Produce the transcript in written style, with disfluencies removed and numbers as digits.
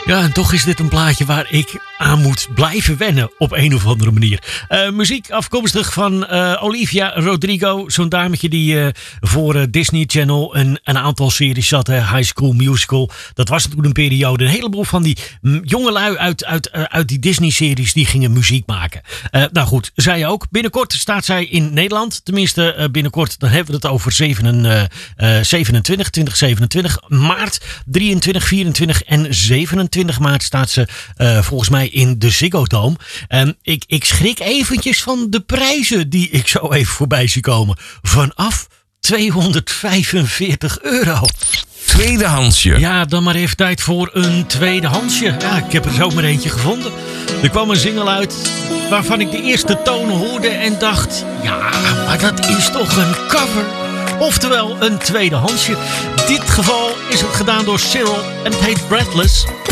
Ja, en toch is dit een plaatje waar ik aan moet blijven wennen op een of andere manier. Muziek afkomstig van Olivia Rodrigo. Zo'n dametje die voor Disney Channel een aantal series zat. High School Musical. Dat was toen een periode. Een heleboel van die jongelui uit die Disney-series die gingen muziek maken. Nou goed, zij ook. Binnenkort staat zij in Nederland. Tenminste, binnenkort, dan hebben we het over 2027 maart. 23, 24 en 27 maart staat ze volgens mij in de Ziggo Dome. Ik schrik eventjes van de prijzen die ik zo even voorbij zie komen. Vanaf €245. Tweedehandsje. Ja, dan maar even tijd voor een tweedehandsje. Ja, ik heb er zo maar eentje gevonden. Er kwam een single uit waarvan ik de eerste tonen hoorde en dacht... ja, maar dat is toch een cover? Oftewel een tweedehandsje. In dit geval is het gedaan door Cyril en het heet Breathless.